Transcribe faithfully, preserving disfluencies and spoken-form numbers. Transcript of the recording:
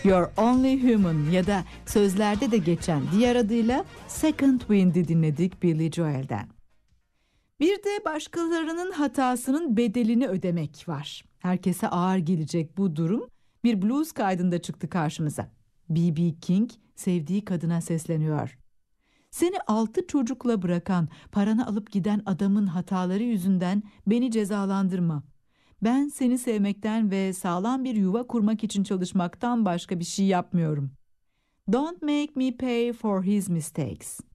You're Only Human ya da sözlerde de geçen diğer adıyla Second Wind'i dinledik Billy Joel'den. Bir de başkalarının hatasının bedelini ödemek var. Herkese ağır gelecek bu durum bir blues kaydında çıktı karşımıza. B B. King sevdiği kadına sesleniyor. Seni altı çocukla bırakan, paranı alıp giden adamın hataları yüzünden beni cezalandırma. Ben seni sevmekten ve sağlam bir yuva kurmak için çalışmaktan başka bir şey yapmıyorum. Don't make me pay for his mistakes.